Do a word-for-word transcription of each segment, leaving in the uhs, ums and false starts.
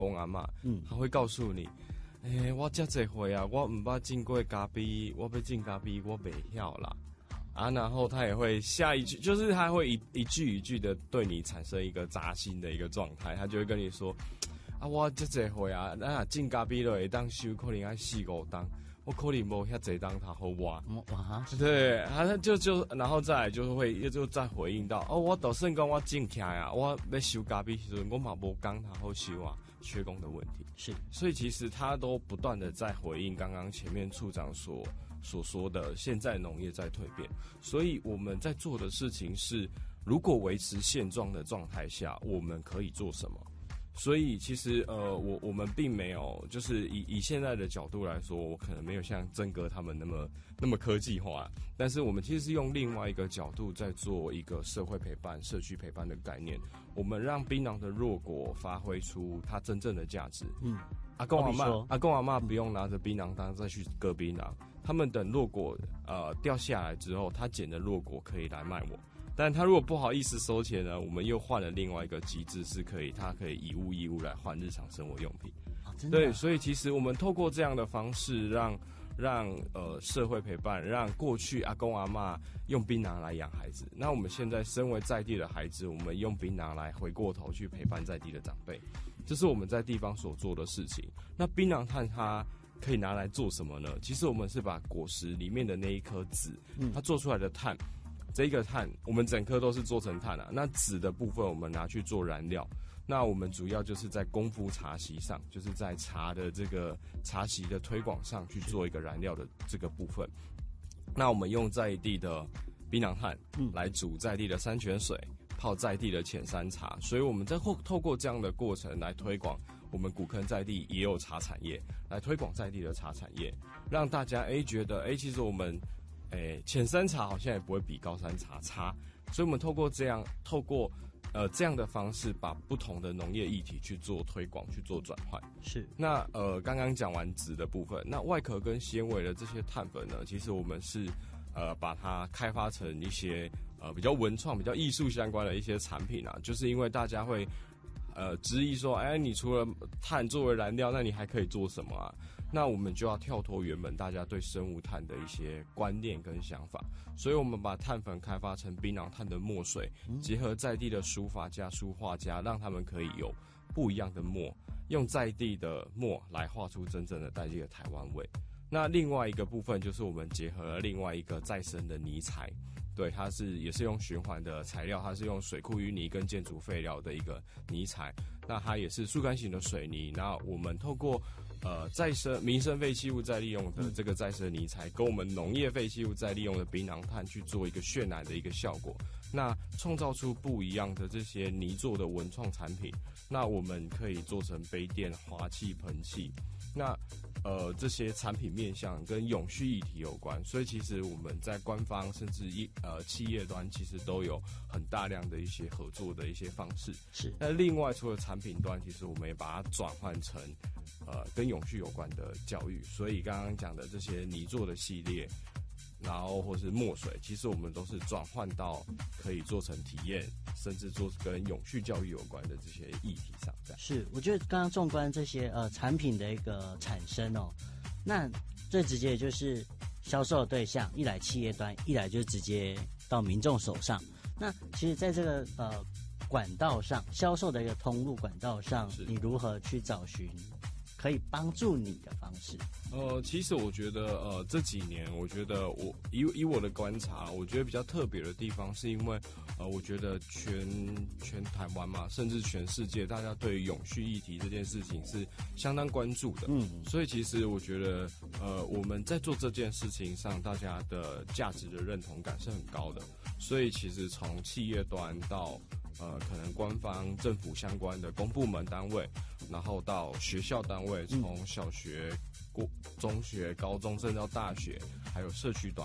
公阿嬷，嗯，他会告诉你，诶、欸，我这这回啊，我唔捌进过咖啡，我要进咖啡，我袂晓啦。啊，然后他也会下一句，就是他会一一句一句的对你产生一个扎心的一个状态，他就会跟你说，啊，我这这回啊，那进咖啡了，会当收可能要四五档，我可能无遐济档他好挖。哇，对，他就就然后再来就会也就再回应到，哦，我都算讲我进起啊，我要收咖啡时阵，我嘛无讲他好收啊，缺工的问题是，所以其实他都不断的在回应刚刚前面处长所。所说的现在农业在蜕变，所以我们在做的事情是，如果维持现状的状态下，我们可以做什么？所以其实呃，我我们并没有，就是以以现在的角度来说，我可能没有像曾哥他们那么那么科技化，但是我们其实是用另外一个角度在做一个社会陪伴、社区陪伴的概念，我们让槟榔的弱果发挥出它真正的价值。嗯。阿公阿嬷，阿公阿嬷不用拿着槟榔当再去割槟榔，他们等落果呃掉下来之后，他捡的落果可以来卖我。但他如果不好意思收钱呢，我们又换了另外一个机制，是可以他可以以物易物来换日常生活用品。哦，真的？对，所以其实我们透过这样的方式让，让呃社会陪伴，让过去阿公阿嬷用槟榔来养孩子，那我们现在身为在地的孩子，我们用槟榔来回过头去陪伴在地的长辈。这是我们在地方所做的事情。那槟榔炭它可以拿来做什么呢？其实我们是把果实里面的那一颗籽，它做出来的炭，这个炭我们整颗都是做成炭啊。那籽的部分我们拿去做燃料。那我们主要就是在功夫茶席上，就是在茶的这个茶席的推广上去做一个燃料的这个部分。那我们用在地的槟榔炭来煮在地的山泉水，泡在地的浅山茶，所以我们在透过这样的过程来推广我们古坑在地也有茶产业，来推广在地的茶产业，让大家哎觉得哎其实我们哎浅山茶好像也不会比高山茶差，所以我们透过这样透过呃这样的方式，把不同的农业议题去做推广，去做转换。是。那呃刚刚讲完籽的部分，那外壳跟纤维的这些碳粉呢，其实我们是呃把它开发成一些呃比较文创、比较艺术相关的一些产品啊，就是因为大家会呃质疑说，哎，你除了碳作为燃料，那你还可以做什么啊？那我们就要跳脱原本大家对生物炭的一些观念跟想法，所以我们把碳粉开发成槟榔炭的墨水，结合在地的书法家、书画家，让他们可以有不一样的墨，用在地的墨来画出真正的在地的台湾味。那另外一个部分就是我们结合了另外一个再生的泥材，对，它是也是用循环的材料，它是用水库淤泥跟建筑废料的一个泥材，那它也是速干型的水泥。那我们透过呃再生民生废弃物再利用的这个再生泥材，跟我们农业废弃物再利用的槟榔炭去做一个渲染的一个效果，那创造出不一样的这些泥做的文创产品。那我们可以做成杯垫、花器、盆器。那呃这些产品面向跟永续议题有关，所以其实我们在官方甚至一呃企业端其实都有很大量的一些合作的一些方式。是。那另外除了产品端，其实我们也把它转换成呃跟永续有关的教育，所以刚刚讲的这些泥做的系列，然后或是墨水，其实我们都是转换到可以做成体验，甚至做跟永续教育有关的这些议题上。 是，我觉得刚刚纵观这些呃产品的一个产生哦，那最直接就是销售的对象，一来企业端，一来就直接到民众手上。那其实在这个呃管道上，销售的一个通路管道上，你如何去找寻可以帮助你的方式？ 呃，其实我觉得，呃，这几年，我觉得我以以我的观察，我觉得比较特别的地方，是因为，呃，我觉得全全台湾嘛，甚至全世界，大家对于永续议题这件事情是相当关注的。嗯，所以其实我觉得，呃，我们在做这件事情上，大家的价值的认同感是很高的。所以其实从企业端到呃，可能官方、政府相关的公部门单位，然后到学校单位，从小学、过中学、高中，甚至到大学，还有社区端，这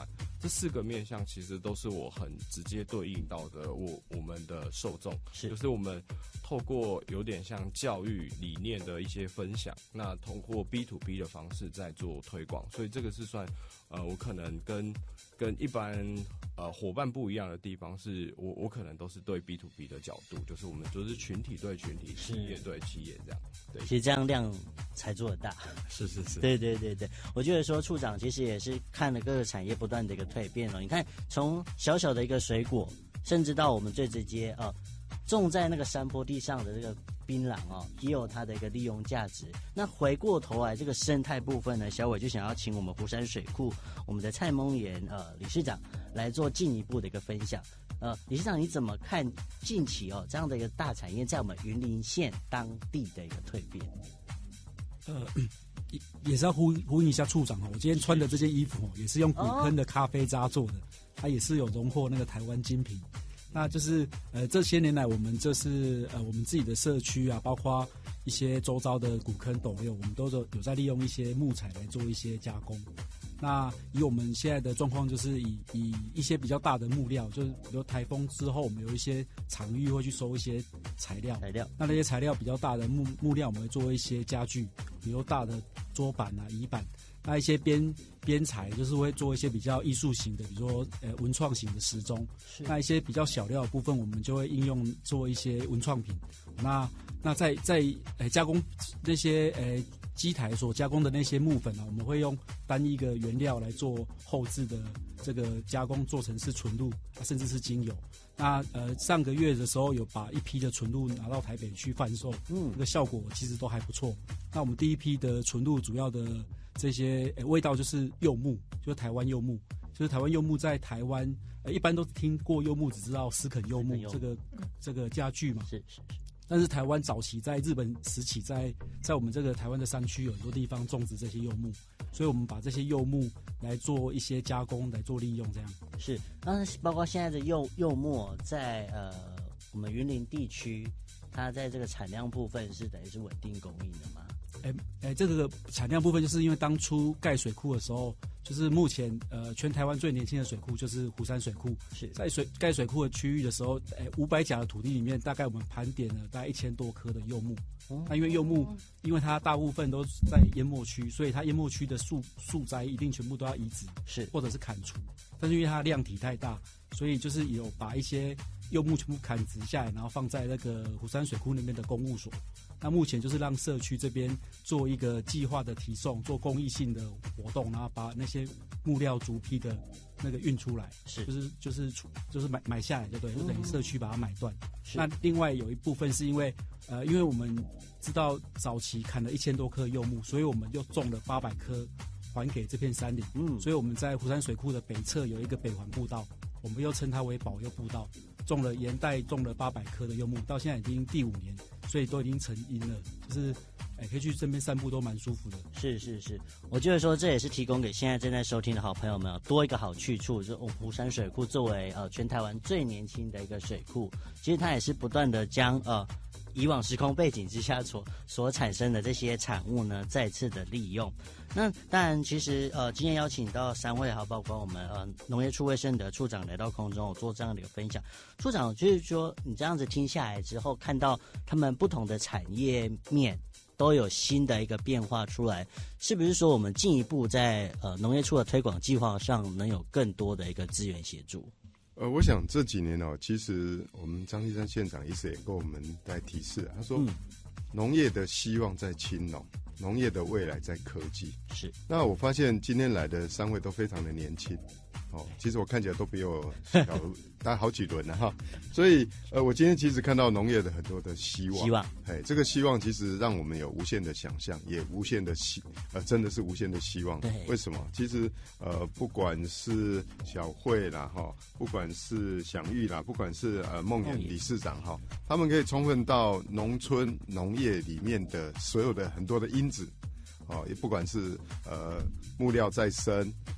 这四个面向其实都是我很直接对应到的我我们的受众， 是就是我们透过有点像教育理念的一些分享，那通过 B to B 的方式在做推广，所以这个是算呃我可能跟跟一般呃伙伴不一样的地方是，我我可能都是对 B to B 的角度，就是我们就是群体对群体，企业对企业这样。对， 其实这样量才做得大。 是是是， 对对对对，我觉得说处长其实也是看了各个产业不断的一个蜕变哦。你看，从小小的一个水果，甚至到我们最直接呃种在那个山坡地上的这个槟榔哦，也有它的一个利用价值。那回过头来，这个生态部分呢，小伟就想要请我们湖山水库我们的蔡蒙岩呃理事长来做进一步的一个分享。呃，理事长你怎么看近期哦这样的一个大产业在我们云林县当地的一个蜕变？ 呃，也也是要呼呼应一下处长哦。我今天穿的这件衣服哦，也是用古坑的咖啡渣做的，它也是有荣获那个台湾精品。那就是呃这些年来，我们就是呃我们自己的社区啊，包括一些周遭的古坑斗六，我们都有有在利用一些木材来做一些加工。那以我们现在的状况，就是以以一些比较大的木料，就是比如台风之后，我们有一些场域会去收一些材料， 材料， 那那些材料比较大的木木料，我们会做一些家具，比如大的桌板啊、椅板。那一些边边材就是会做一些比较艺术型的，比如说呃文创型的时钟。那一些比较小料的部分，我们就会应用做一些文创品。那那在在呃加工那些呃机台所加工的那些木粉呢、啊，我们会用单一个原料来做后置的这个加工，做成是纯露，啊、甚至是精油。那呃上个月的时候有把一批的纯露拿到台北去贩售，嗯，这个效果其实都还不错。那我们第一批的纯露主要的这些、欸、味道就是柚木，就是台湾柚木，就是台湾柚木在台湾、呃、一般都听过柚木，只知道斯肯柚木这个这个家具嘛， 是是是。 但是台湾早期在日本时期在，在在我们这个台湾的山区有很多地方种植这些柚木，所以我们把这些柚木来做一些加工，来做利用，这样是。那包括现在的柚柚木在呃我们云林地区，它在这个产量部分是等于是稳定供应的吗？ 哎哎，这个产量部分就是因为当初盖水库的时候，就是目前呃全台湾最年轻的水库就是湖山水库。是在水盖水库的区域的时候，哎五百甲的土地里面，大概我们盘点了大概一千多棵的柚木。哦、那因为柚木，因为它大部分都在淹没区，所以它淹没区的树树栽一定全部都要移植，是或者是砍除。但是因为它量体太大，所以就是有把一些柚木全部砍植下来，然后放在那个湖山水库那边的公务所。那目前就是让社区这边做一个计划的提送，做公益性的活动，然后把那些木料逐批的那个运出来，是就是就是就是买买下来就对，就等于社区把它买断。那另外有一部分是因为呃，因为我们知道早期砍了一千多棵柚木，所以我们又种了八百棵还给这片山林。嗯，所以我们在湖山水库的北侧有一个北环步道，我们又称它为保柚步道，种了沿带种了八百棵的柚木，到现在已经第五年。所以都已经成荫了，就是哎，可以去这边散步都蛮舒服的。 是是是，我觉得说这也是提供给现在正在收听的好朋友们多一个好去处，就是我们湖山水库作为呃全台湾最年轻的一个水库，其实它也是不断的将呃以往时空背景之下所所产生的这些产物呢再次的利用。那当然，其实呃今天邀请到三位，还有包括我们呃农业处卫生的处长来到空中做这样的一个分享。处长就是说，你这样子听下来之后，看到他们不同的产业面都有新的一个变化出来，是不是说我们进一步在呃农业处的推广计划上能有更多的一个资源协助？ 呃，我想这几年哦，其实我们张立山县长一直也跟我们在提示，他说，嗯、农业的希望在青农，农业的未来在科技。是。那我发现今天来的三位都非常的年轻，哦，其实我看起来都比我小大概好几轮了哈。所以呃，我今天其实看到农业的很多的希望，希望，哎，这个希望其实让我们有无限的想象，也无限的希，呃，真的是无限的希望。对，为什么？其实呃，不管是小慧啦哈，不管是享玉啦，不管是呃孟远理事长哈，他们可以充分到农村农业里面的所有的很多的因子。哦，也不管是呃木料再生，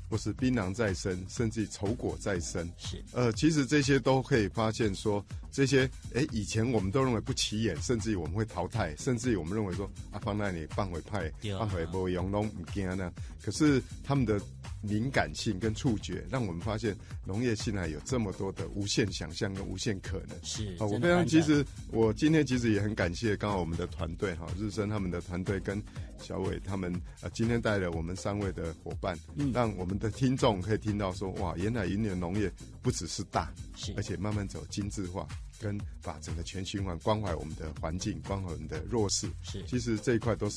或是槟榔再生，甚至丑果再生。 是， 呃，其实这些都可以发现说，这些哎以前我们都认为不起眼，甚至于我们会淘汰，甚至于我们认为说啊放那里放回派，放回不用弄唔惊呢。可是他们的敏感性跟触觉，让我们发现农业现在有这么多的无限想象跟无限可能。 是， 啊，我非常其实我今天其实也很感谢刚好我们的团队哈，日升他们的团队跟小伟他们呃今天带了我们三位的伙伴，嗯，让我们的听众可以听到说，哇，原来云林的农业不只是大， 是， 而且慢慢走精致化，跟把整个全循环关怀我们的环境，关怀我们的弱势。 是， 其实这一块都是